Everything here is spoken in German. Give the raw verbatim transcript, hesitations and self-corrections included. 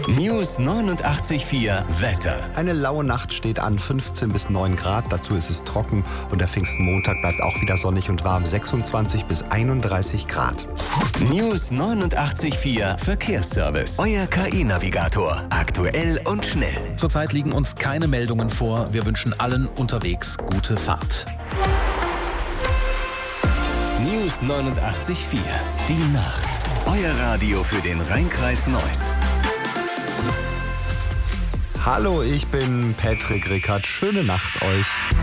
News neunundachtzig Komma vier Wetter. Eine laue Nacht steht an, fünfzehn bis neun Grad. Dazu ist es trocken und der Pfingstenmontag bleibt auch wieder sonnig und warm, sechsundzwanzig bis einunddreißig Grad. News neunundachtzig Komma vier Verkehrsservice. Euer K I-Navigator. Aktuell und schnell. Zurzeit liegen uns keine Meldungen vor. Wir wünschen allen unterwegs gute Fahrt. News neunundachtzig Komma vier. Die Nacht. Euer Radio für den Rheinkreis Neuss. Hallo, ich bin Patrick Rickert. Schöne Nacht euch.